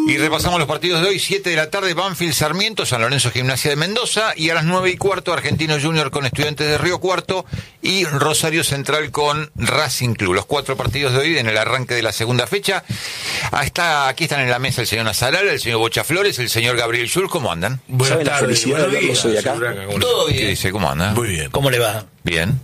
Y repasamos los partidos de hoy. 7 de la tarde, Banfield Sarmiento, San Lorenzo Gimnasia de Mendoza. Y a las 9:15, Argentinos Junior con Estudiantes de Río Cuarto. Y Rosario Central con Racing Club. Los 4 partidos de hoy en el arranque de la segunda fecha. Aquí están en la mesa el señor Nazaral, el señor Bocha Flores, el señor Gabriel Schulz. ¿Cómo andan? Buenas tardes. Buenos días. Todo bien. ¿Qué dice? ¿Cómo anda? Muy bien. ¿Cómo le va? Bien.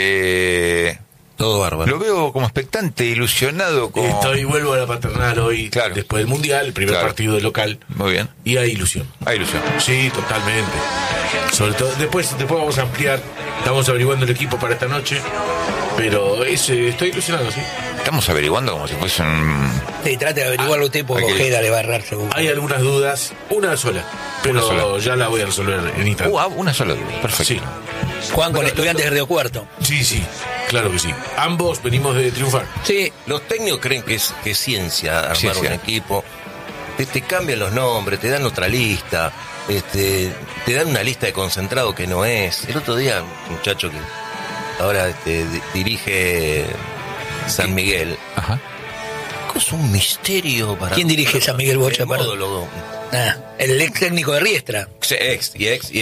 Todo bárbaro. Lo veo como expectante, ilusionado. Vuelvo a la paternal hoy, claro, después del Mundial, el primer partido del local. Muy bien. Y hay ilusión. Hay ilusión. Sí, totalmente. Sobre todo, después vamos a ampliar. Estamos averiguando el equipo para esta noche. Pero estoy ilusionado, sí. Estamos averiguando como si fuese un... Sí, trate de averiguarlo usted, porque Ojeda le va a errar seguro. Hay algunas dudas, una sola, pero ya la voy a resolver en instante. Una sola duda, perfecto. Sí. Juan con Estudiantes de Río Cuarto. Sí, claro que sí. Ambos venimos de triunfar. Sí. Los técnicos creen que es ciencia armar un equipo. Te cambian los nombres, te dan otra lista, te dan una lista de concentrado que no es. El otro día, un muchacho que ahora dirige San Miguel. Ajá. Es un misterio para... ¿Quién dirige San Miguel Bocha? El ex técnico de Riestra. Ex.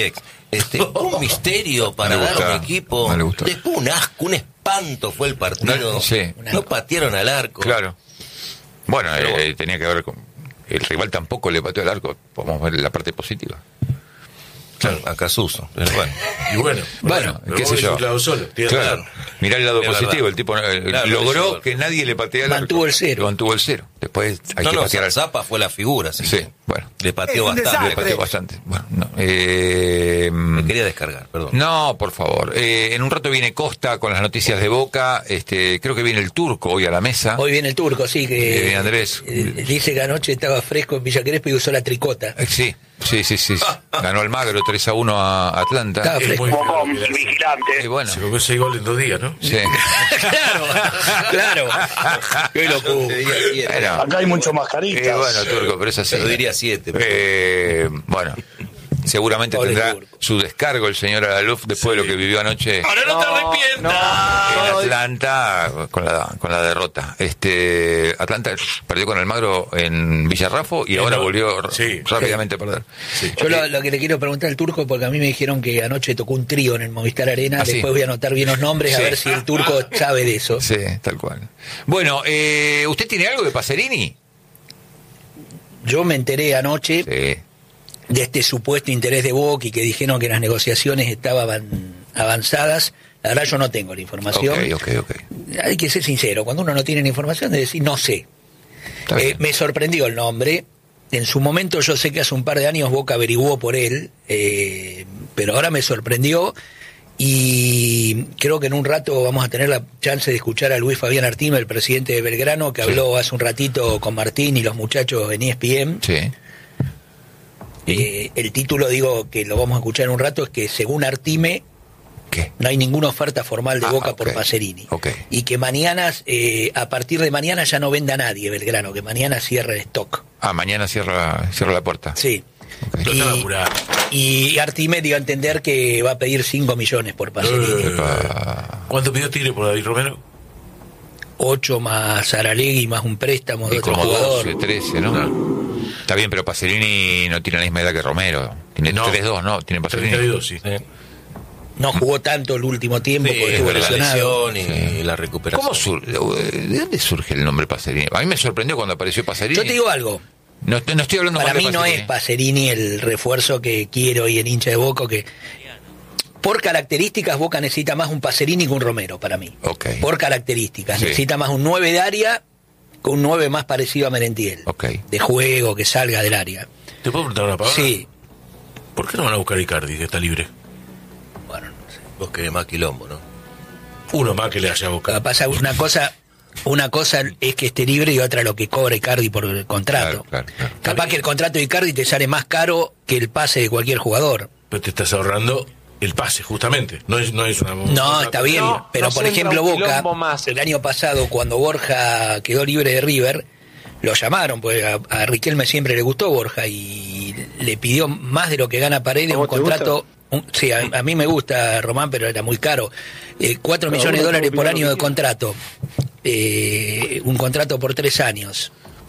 Un misterio para dar un equipo. Después un asco, un espanto fue el partido. No patearon al arco. Claro. Bueno, tenía que ver con... El rival tampoco le pateó al arco. Podemos ver la parte positiva. Claro, a Casuso. Pero bueno, qué sé yo. Claro. Mirá el lado positivo, el tipo logró que nadie le pateara el arco. Mantuvo el cero. Después hay que patear al... Zapa fue la figura, sí. Bueno. Le pateó bastante. Bueno, no. Me quería descargar, perdón. No, por favor. En un rato viene Costa con las noticias de Boca. Creo que viene el Turco hoy a la mesa. Hoy viene el Turco, sí, que viene Andrés. Dice que anoche estaba fresco en Villa Crespo y usó la tricota. Sí. Ganó Almagro 3-1 a Atlanta. Estaba fresco. Vigilante. Bueno. Se comió 6 goles en 2 días, ¿no? Sí. Claro. Qué locura. Acá hay mucho mascaritas. Bueno, Turco, pero es así. Yo diría 7. Bueno, seguramente tendrá su descargo el señor Alaluf después de lo que vivió anoche. Ahora no te arrepientas. En Atlanta con la derrota. Atlanta perdió con Almagro en Villarrafo y ahora volvió rápidamente a perder. Sí. Yo lo que le quiero preguntar al Turco, porque a mí me dijeron que anoche tocó un trío en el Movistar Arena. Después voy a anotar bien los nombres a ver si el Turco sabe de eso. Sí, tal cual. Bueno, ¿usted tiene algo de Pacerini? Yo me enteré anoche de este supuesto interés de Boca y que dijeron que las negociaciones estaban avanzadas. La verdad yo no tengo la información. Ok. Hay que ser sincero, cuando uno no tiene la información de decir no sé. Me sorprendió el nombre. En su momento yo sé que hace un par de años Boca averiguó por él, pero ahora me sorprendió y creo que en un rato vamos a tener la chance de escuchar a Luis Fabián Artime, el presidente de Belgrano, que habló hace un ratito con Martín y los muchachos en ESPN. Sí. El título, digo, que lo vamos a escuchar en un rato, es que según Artime no hay ninguna oferta formal de Boca por Pacerini. Y que mañana, a partir de mañana ya no venda nadie Belgrano, que mañana cierra el stock. Mañana cierra la puerta. Sí. Y Artime dio a entender que va a pedir 5 millones por Pacerini. ¿Cuánto pidió Tigre por David Romero? 8 más Aralegui más un préstamo de otro jugador. 12, 13, ¿no? Está bien, pero Pacerini no tiene la misma edad que Romero. Tiene 3-2, ¿no? Tiene Pacerini. 32, sí. No jugó tanto el último tiempo porque estuvo lesionado. Y la recuperación. ¿De dónde surge el nombre Pacerini? A mí me sorprendió cuando apareció Pacerini. Yo te digo algo. No estoy hablando para mí de no es Pacerini el refuerzo que quiero y el hincha de Boca, que por características Boca necesita más un Pacerini que un Romero para mí. Por características. Necesita más un 9 de área con un 9 más parecido a Merentiel. De juego, que salga del área. ¿Te puedo preguntar una palabra? Sí. ¿Por qué no van a buscar a Icardi, que está libre? Bueno, no sé. Vos querés más quilombo, ¿no? Uno más que le haya buscado. Pasa una cosa es que esté libre y otra lo que cobra Icardi por el contrato. Claro. Capaz que el contrato de Icardi te sale más caro que el pase de cualquier jugador. Pero te estás ahorrando el pase, justamente. No es una... No, está bien, pero por ejemplo Boca, el año pasado, cuando Borja quedó libre de River, lo llamaron, pues a Riquelme siempre le gustó Borja y le pidió más de lo que gana Paredes, un contrato... Sí, a mí me gusta Román, pero era muy caro. 4 millones de dólares por año de contrato. Un contrato por 3 años.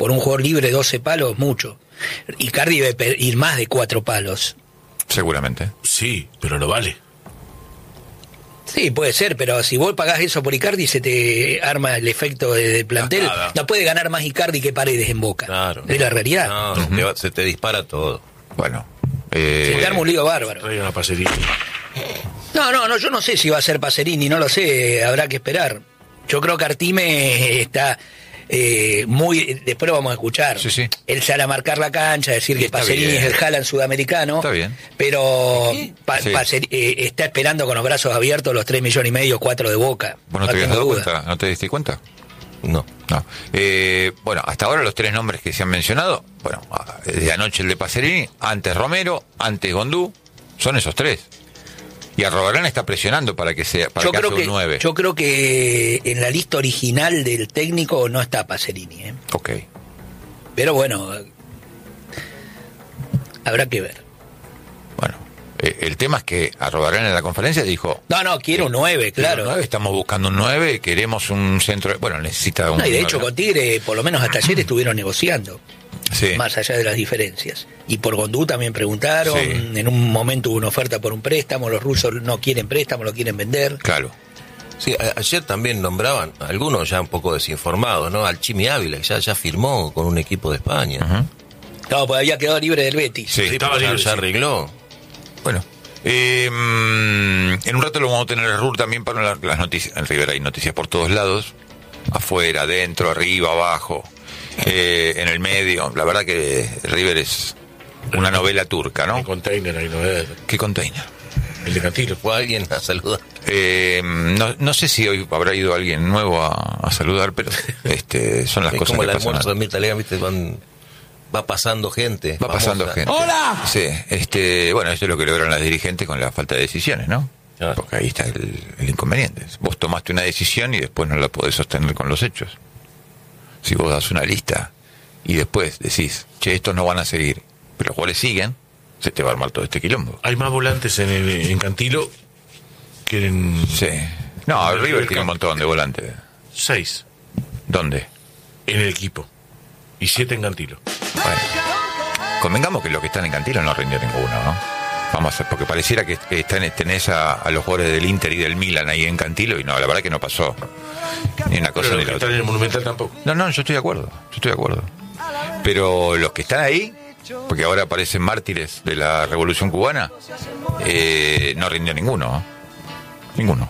por un jugador libre 12 palos, mucho. Icardi debe ir más de 4 palos. Seguramente. Sí, pero lo vale. Sí, puede ser, pero si vos pagás eso por Icardi, se te arma el efecto de plantel. No puede ganar más Icardi que Paredes en Boca. Claro. Es la realidad. No, se te dispara todo. Bueno. Se te arma un lío bárbaro. Trae una Pacerini. No, yo no sé si va a ser Pacerini, no lo sé, habrá que esperar. Yo creo que Artime está después lo vamos a escuchar. Sí. Él sale a marcar la cancha, decir que Pacerini es el Haaland sudamericano. Está bien. Pero está esperando con los brazos abiertos los 3,5 millones, 4 de Boca. ¿Vos no te habías dado cuenta? ¿No te diste cuenta? No. Bueno, hasta ahora los 3 nombres que se han mencionado, bueno, desde anoche el de Pacerini, antes Romero, antes Gondú, son esos 3. Y Arrobarán está presionando para que sea para que haga un 9. Yo creo que en la lista original del técnico no está Pacerini. Ok. Pero bueno, habrá que ver. Bueno, el tema es que Arrobarán en la conferencia dijo... No, quiero un 9, claro. 9, estamos buscando un 9, queremos un centro... Bueno, necesita un... No, y de hecho 9. Con Tigre, por lo menos hasta ayer estuvieron negociando. Sí. Más allá de las diferencias. Y por Gondú también preguntaron, en un momento hubo una oferta por un préstamo, los rusos no quieren préstamo, lo quieren vender. Claro. Sí, ayer también nombraban, algunos ya un poco desinformados, ¿no? Al Chimi Ávila, que ya firmó con un equipo de España. Claro, pues había quedado libre del Betis. Sí, estaba libre, ya arregló. Bueno, en un rato lo vamos a tener el RUR también para las noticias. En River hay noticias por todos lados, afuera, adentro, arriba, abajo. En el medio, la verdad que River es una novela turca, ¿no? ¿Qué container hay novedades? ¿Qué container? El de Cantilo. ¿Fue alguien a saludar? No sé si hoy habrá ido alguien nuevo a saludar, pero son las es cosas como que el pasan. Almuerzo de Mirta Legrand, ¿viste? Va pasando gente. Va pasando gente. ¡Hola! Sí, bueno, eso es lo que lograron las dirigentes con la falta de decisiones, ¿no? Claro. Porque ahí está el inconveniente. Vos tomaste una decisión y después no la podés sostener con los hechos. Si vos das una lista y después decís, che, estos no van a seguir, pero los jugadores siguen, se te va a armar todo este quilombo. Hay más volantes en Cantilo que en... Sí. No, River tiene un montón de volantes. 6. ¿Dónde? En el equipo. Y 7 en Cantilo. Bueno, convengamos que los que están en Cantilo no rindió ninguno, ¿no? Vamos a hacer, porque pareciera que tenés a los jugadores del Inter y del Milan ahí en Cantilo, y no, la verdad que no pasó ni una cosa ni la otra. ¿Están en el Monumental tampoco? No, yo estoy de acuerdo. Pero los que están ahí, porque ahora parecen mártires de la Revolución Cubana, no rindió ninguno. Ninguno.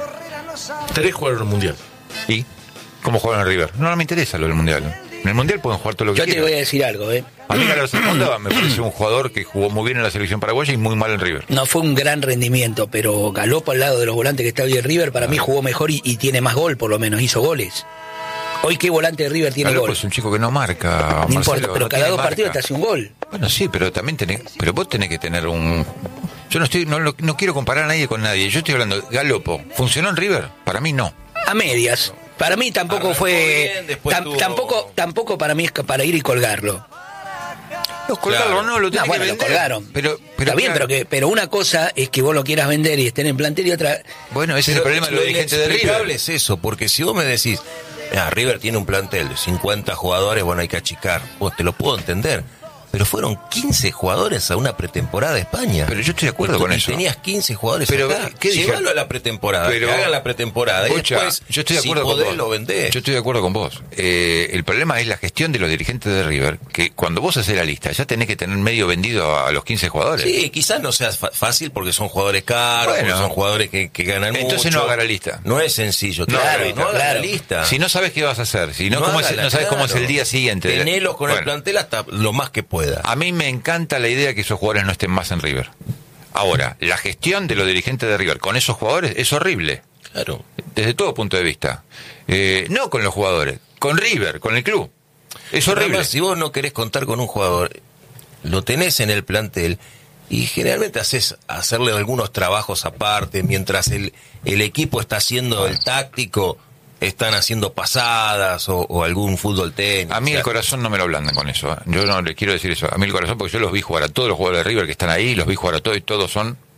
3 jugaron el Mundial. ¿Y cómo jugaron en River? No me interesa lo del Mundial. En el Mundial pueden jugar todo lo que quieran. Yo te voy a decir algo, A mí Carlos Zaponda me parece un jugador que jugó muy bien en la selección paraguaya y muy mal en River. No fue un gran rendimiento, pero Galopo al lado de los volantes que está hoy en River, para mí jugó mejor y tiene más gol, por lo menos, hizo goles. Hoy, ¿qué volante de River tiene Galopo gol? es un chico que no marca, no Marcelo, importa, pero no cada 2 marca. partidos te hace un gol. Bueno, sí, pero también pero vos tenés que tener un... Yo no quiero comparar a nadie con nadie. Yo estoy hablando, Galopo, ¿funcionó en River? Para mí no. A medias. Para mí tampoco fue... Tampoco para mí es para ir y colgarlo. Colgarlo no, lo tienen que vender. Lo colgaron. Pero está bien, pero una cosa es que vos lo quieras vender y estén en plantel y otra... Bueno, ese es el problema de los dirigentes de River. Es eso, porque si vos me decís, River tiene un plantel de 50 jugadores, bueno, hay que achicar. Vos te lo puedo entender. Pero fueron 15 jugadores a una pretemporada de España. Pero yo estoy de acuerdo con eso. Tenías 15 jugadores pero acá. ¿qué Llévalo a la pretemporada, que hagan la pretemporada. Bocha, y después, yo estoy de acuerdo si podés, lo vendés. Yo estoy de acuerdo con vos. El problema es la gestión de los dirigentes de River, que cuando vos haces la lista ya tenés que tener medio vendido a los 15 jugadores. Sí, quizás no sea fácil porque son jugadores caros, porque son jugadores que ganan mucho. Entonces no haga la lista. No es sencillo. No haga la lista. Si no sabes qué vas a hacer, si no, no sabes cómo es el día siguiente. Tenelos con el plantel hasta lo más que pueda. A mí me encanta la idea que esos jugadores no estén más en River. Ahora, la gestión de los dirigentes de River con esos jugadores es horrible. Claro. Desde todo punto de vista. No con los jugadores, con River, con el club. Es horrible. Además, si vos no querés contar con un jugador, lo tenés en el plantel y generalmente hacerle algunos trabajos aparte mientras el equipo está haciendo el táctico. Están haciendo pasadas o algún fútbol tenis. A mí el corazón no me lo ablandan con eso. Yo no le quiero decir eso. A mí el corazón, porque yo los vi jugar a todos los jugadores de River que están ahí, los vi jugar a todos y todos son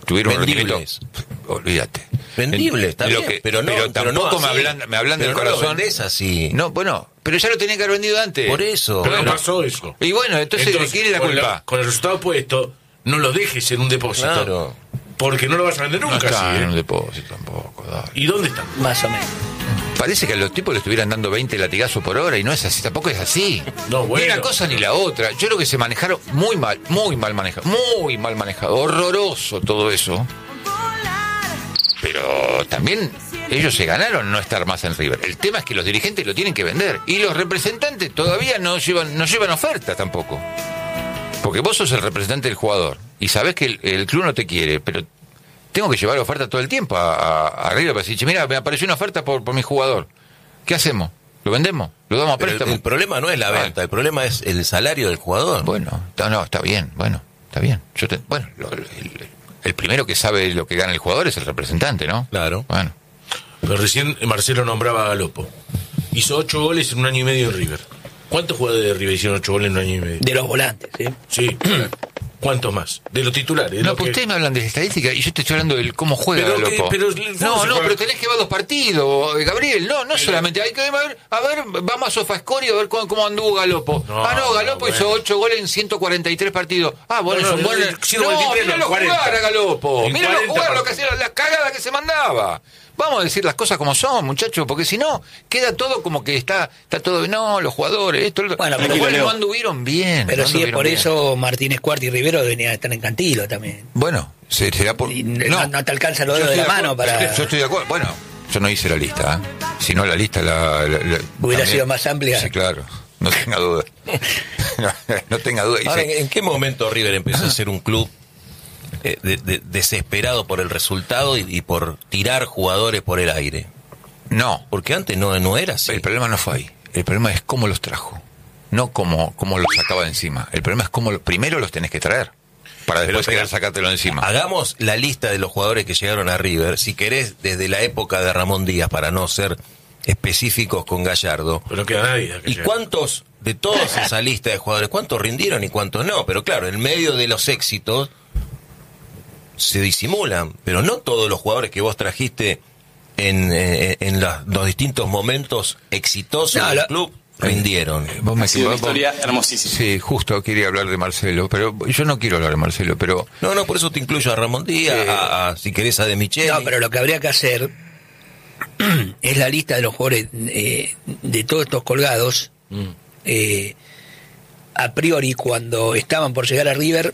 tuvieron un rendimiento. Vendibles. Olvídate. Vendible, está bien, pero tampoco no me hablan del corazón. No lo vendés así. No, bueno, pero ya lo tenían que haber vendido antes. Por eso. Pero Bueno. no pasó eso. Y bueno, entonces ¿quién es la culpa? Con el resultado puesto, no lo dejes en un depósito. Claro. Porque no lo vas a vender No nunca, está así, en un depósito tampoco, dale. ¿Y dónde están? Más o menos. Parece que a los tipos le estuvieran dando 20 latigazos por hora y no es así, tampoco es así. No, bueno. Ni una cosa ni la otra. Yo creo que se manejaron muy mal manejado, horroroso todo eso. Pero también ellos se ganaron no estar más en River. El tema es que los dirigentes lo tienen que vender y los representantes todavía no llevan oferta tampoco. Porque vos sos el representante del jugador y sabés que el club no te quiere, pero tengo que llevar oferta todo el tiempo a River para decir, mira, me apareció una oferta por mi jugador. ¿Qué hacemos? ¿Lo vendemos? ¿Lo damos a Pero préstamo? el problema no es la venta, el problema es el salario del jugador. Bueno, no, está bien, está bien. El primero que sabe lo que gana el jugador es el representante, ¿no? Claro. Bueno. Pero recién Marcelo nombraba a Galopo. Hizo 8 goles en un año y medio en River. ¿Cuántos jugadores de River hicieron 8 goles en un año y medio? De los volantes, ¿sí? Sí. ¿Cuántos más? De los titulares. No, pues ustedes me hablan de estadística y yo te estoy hablando del cómo juega Galopo. Pero tenés que ver los partidos, Gabriel. No solamente. Hay que ver, vamos a SofaScore y a ver cómo anduvo Galopo. Galopo hizo 8 goles en 143 partidos. Es un buen. Míralo jugar a Galopo. Míralo jugar lo que hacía, las cagadas que se mandaba. Vamos a decir las cosas como son, muchachos, porque si no, queda todo como que está todo, no, los jugadores, esto, bueno, pero no anduvieron bien. Pero sí, es por eso Martínez Cuarta y Rivero deberían estar en Cantilo también. Bueno, será por... No te alcanza lo dedos de la mano para... Yo estoy de acuerdo, bueno, yo no hice la lista, Si no, la lista hubiera también sido más amplia. Sí, claro, no tenga duda. no tenga duda. Ahora, ¿en qué momento River empezó a ser un club desesperado por el resultado y por tirar jugadores por el aire? No. Porque antes no era así. El problema no fue ahí. El problema es cómo los trajo. No cómo los sacaba de encima. El problema es cómo primero los tenés que traer. Para después querer sacártelo de encima. Hagamos la lista de los jugadores que llegaron a River, si querés, desde la época de Ramón Díaz, para no ser específicos con Gallardo. Pero no queda nadie. ¿Y cuántos de toda esa lista de jugadores, cuántos rindieron y cuántos no? Pero claro, en medio de los éxitos se disimulan, pero no todos los jugadores que vos trajiste en los distintos momentos exitosos del club rindieron. Una historia hermosísima. Sí, justo quería hablar de Marcelo, pero yo no quiero hablar de Marcelo, pero... No, por eso te incluyo a Ramón Díaz, si querés a De Micheli. No, pero lo que habría que hacer es la lista de los jugadores de todos estos colgados, a priori cuando estaban por llegar a River,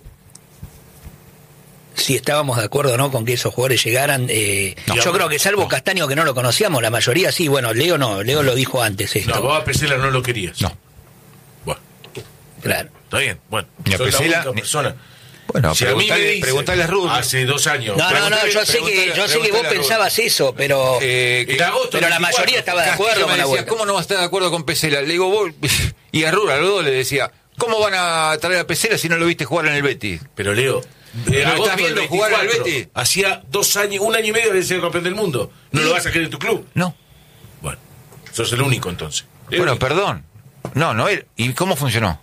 si estábamos de acuerdo o no con que esos jugadores llegaran. Yo creo que salvo Castaño, que no lo conocíamos, la mayoría sí. Bueno, Leo lo dijo antes esto. No, vos a Pesela no lo querías. No. Bueno. Claro. Está bien, bueno. Ni a soy Pesela, la única persona. Bueno, si a mí me dice, preguntale a Rubio. Hace 2 años. No, yo sé que vos pensabas eso, pero la mayoría estaba de acuerdo con la vuelta. ¿Cómo no va a estar de acuerdo con Pesela? Le digo, vos, y a Rubio, a los dos le decía, ¿cómo van a traer a Pesela si no lo viste jugar en el Betis? Pero Leo, ¿estás viendo jugar al Betis? Hacía 2 años, 1 año y medio de ser campeón del mundo. ¿No lo vas a querer en tu club? No. Bueno, sos el único entonces. Bueno, perdón. No era. ¿Y cómo funcionó?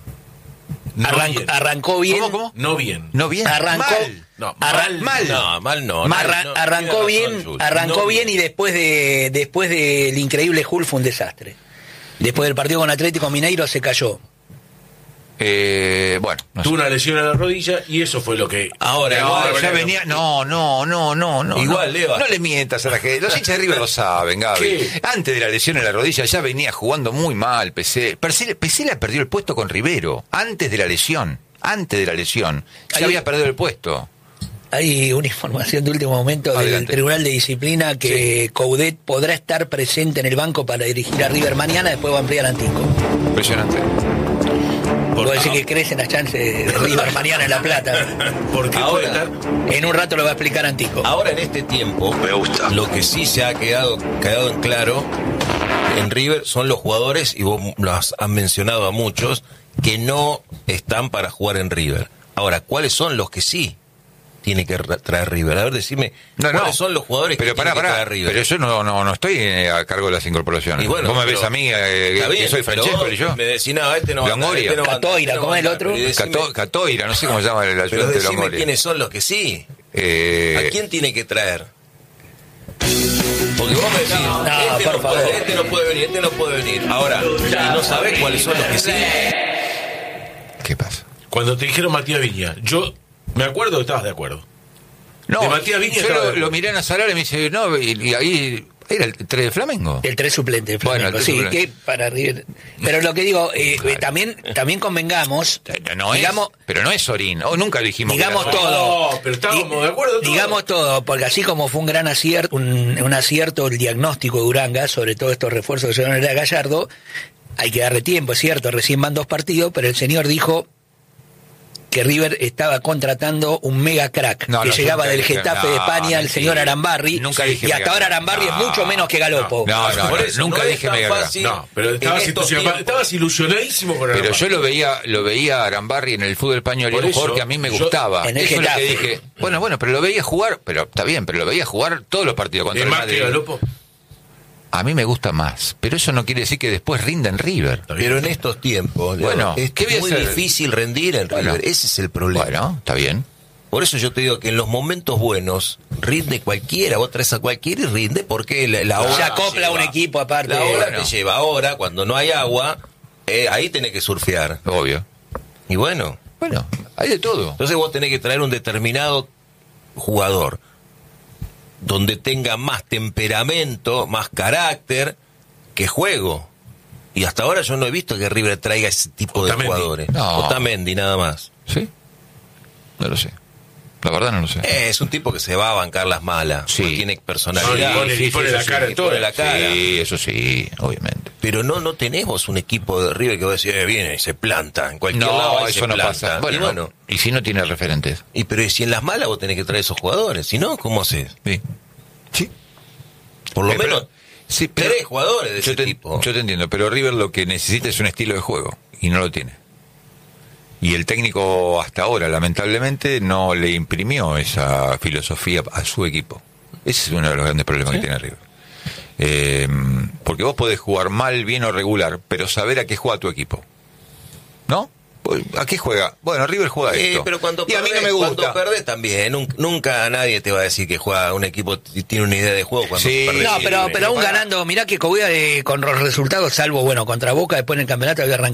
Arrancó bien. ¿Cómo? No bien. No bien. Arrancó mal. No, mal. No, mal no. Arrancó bien y después del increíble Hull fue un desastre. Después del partido con Atlético Mineiro se cayó. Bueno, no tuvo sé. una lesión en la rodilla y eso fue lo que... Ahora ya venía... No. Igual, Leo. No le mientas a la gente. Los hinchas de River lo saben, Gaby. ¿Qué? Antes de la lesión en la rodilla ya venía jugando muy mal Pesela. Pesela perdió el puesto con Rivero. Antes de la lesión. Ya había perdido el puesto. Hay una información de último momento del Tribunal de Disciplina que Coudet podrá estar presente en el banco para dirigir a River mañana, después va a ampliar Antico. Impresionante. Puedo decir que crecen las chances de River mañana en La Plata. Porque ahora, en un rato lo va a explicar Antico. Ahora en este tiempo, me gusta. Lo que sí se ha quedado en claro en River son los jugadores, y vos los han mencionado a muchos, que no están para jugar en River. Ahora, ¿cuáles son los que sí tiene que traer River? A ver, decime, ¿cuáles son los jugadores que tiene que traer River? Pero yo no estoy a cargo de las incorporaciones. Bueno, vos me ves a mí, que soy Francesco y yo. Me decís, no, este no. Catoira, ¿cómo es el otro? Catoira, no sé cómo se llama el ayudante de Pero decime Longoria. quiénes son los que sí. ¿A quién tiene que traer? Porque vos me decís, este no puede venir. Ahora, ¿y no sabés cuáles son los que sí? ¿Qué pasa? Cuando te dijeron Matías Viña, yo me acuerdo que estabas de acuerdo. No, de Matías Viña yo lo miré en Azarara y me dice, no, y ahí era el 3 de Flamengo. El 3 suplente de Flamengo, bueno, sí, suplente. que para River. Pero lo que digo, también convengamos, No digamos, pero no es Sorín, nunca dijimos digamos que era todo. No, pero estábamos de acuerdo todos. Digamos todo, porque así como fue un gran acierto, un acierto el diagnóstico de Uranga, sobre todo estos refuerzos que se van a Gallardo, hay que darle tiempo, es cierto, recién van 2 partidos, pero el señor dijo que River estaba contratando un mega crack que llegaba del Getafe de España, el señor Arambarri, y hasta ahora Arambarri es mucho menos que Galopo. No, Por eso, nunca no es dije tan mega crack. fácil. No, pero estabas ilusionadísimo con Pero Arambarri. yo lo veía a Arambarri en el fútbol español y Por era un eso, jugador que a mí me gustaba. en el Eso es lo que Getafe. dije. Bueno, pero lo veía jugar, pero está bien, pero lo veía jugar todos los partidos contra ¿Es el más Madrid. que Galopo? A mí me gusta más, pero eso no quiere decir que después rinda en River. Pero en estos tiempos, Bueno, es ¿qué voy a muy hacer? difícil rendir en Bueno. River. Ese es el problema. Bueno, está bien. Por eso yo te digo que en los momentos buenos rinde cualquiera, vos traes a cualquiera y rinde porque la hora Se acopla te a un lleva. equipo aparte. La hora Bueno. te lleva. Ahora, cuando no hay agua, ahí tenés que surfear. Obvio. Y bueno, Bueno, hay de todo. entonces vos tenés que traer un determinado jugador donde tenga más temperamento, más carácter que juego. Y hasta ahora yo no he visto que River traiga ese tipo de Otamendi. jugadores. No. Otamendi, nada más. ¿Sí? No lo sé. La verdad no lo sé. Es un tipo que se va a bancar las malas. Sí. porque tiene personalidad. No, y pone la cara en todo. Pone la cara. Sí, eso sí, obviamente. Pero no tenemos un equipo de River que vos decís, viene y se planta. En cualquier lado No, ahí eso se no planta. pasa. Y Bueno, bueno, y si no tiene referentes. pero si en las malas vos tenés que traer esos jugadores. Si no, ¿cómo haces? Sí. Sí. Por lo Pero- menos sí, pero- 3 jugadores de ese tipo. Yo te entiendo, pero River lo que necesita es un estilo de juego y no lo tiene. Y el técnico hasta ahora, lamentablemente, no le imprimió esa filosofía a su equipo. Ese es uno de los grandes problemas que tiene River. Porque vos podés jugar mal, bien o regular, pero saber a qué juega tu equipo. ¿No? ¿A qué juega? Bueno, River juega esto. Pero cuando y a mí perdés, no me gusta. cuando perdés también, nunca nadie te va a decir que juega un equipo y tiene una idea de juego cuando Sí. perdés. No, pero aún Para- ganando, mirá que Cobuya con los resultados, salvo, bueno, contra Boca, después en el campeonato había arrancado